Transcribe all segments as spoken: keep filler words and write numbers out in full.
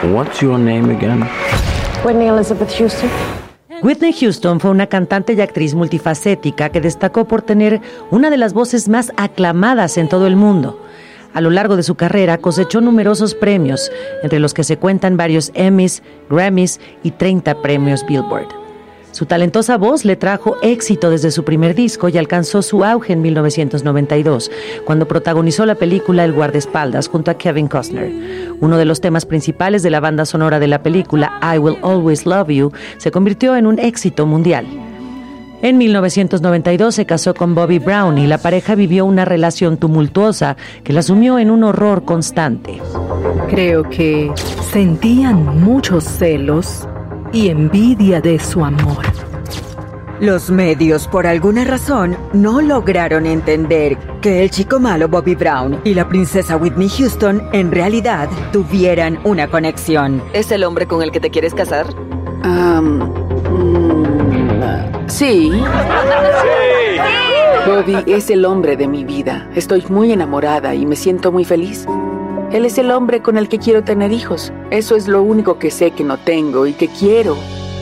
What's your name again? Whitney Elizabeth Houston. Whitney Houston fue una cantante y actriz multifacética que destacó por tener una de las voces más aclamadas en todo el mundo. A lo largo de su carrera cosechó numerosos premios, entre los que se cuentan varios Emmys, Grammys y treinta premios Billboard. Su talentosa voz le trajo éxito desde su primer disco y alcanzó su auge en mil novecientos noventa y dos, cuando protagonizó la película El guardaespaldas junto a Kevin Costner. Uno de los temas principales de la banda sonora de la película, I Will Always Love You, se convirtió en un éxito mundial. En mil novecientos noventa y dos se casó con Bobby Brown y la pareja vivió una relación tumultuosa que la sumió en un horror constante. Creo que sentían muchos celos y envidia de su amor. Los medios, por alguna razón, no lograron entender que el chico malo Bobby Brown y la princesa Whitney Houston en realidad tuvieran una conexión. ¿Es el hombre con el que te quieres casar? Um, mm, sí. sí. Bobby es el hombre de mi vida. Estoy muy enamorada y me siento muy feliz. Él es el hombre con el que quiero tener hijos. Eso es lo único que sé que no tengo y que quiero.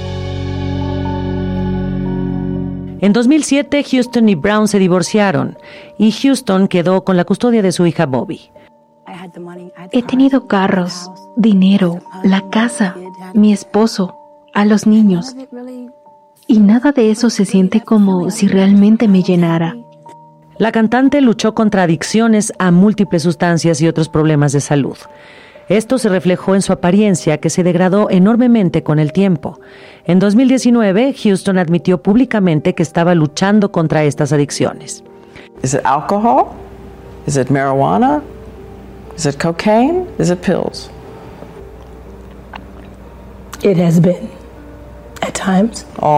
En dos mil siete, Houston y Brown se divorciaron y Houston quedó con la custodia de su hija Bobby. He tenido carros, dinero, la casa, mi esposo, a los niños. Y nada de eso se siente como si realmente me llenara. La cantante luchó contra adicciones a múltiples sustancias y otros problemas de salud. Esto se reflejó en su apariencia, que se degradó enormemente con el tiempo. En dos mil diecinueve, Houston admitió públicamente que estaba luchando contra estas adicciones. Is it alcohol? Is it marijuana? Is it cocaine? Is it pills? It has been, at times.